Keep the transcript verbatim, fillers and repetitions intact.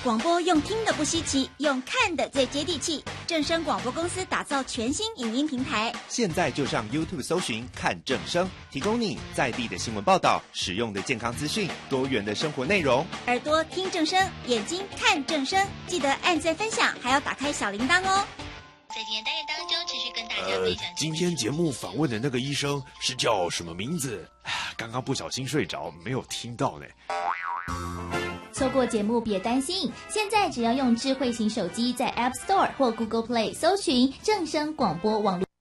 广播用听的不稀奇，用看的最接地气。正声广播公司打造全新影音平台， 现在就上 YouTube 搜寻看正声，提供你在地的新闻报道、实用的健康资讯、多元的生活内容。 耳朵听正声，眼睛看正声，记得按赞分享，还要打开小铃铛哦。 在今天单元当中，持续跟大家分享、 呃。今天节目访问的那个医生是叫什么名字？刚刚不小心睡着，没有听到呢。 错过节目别担心，现在只要用智慧型手机在 App Store 或 Google Play 搜寻正声广播网络。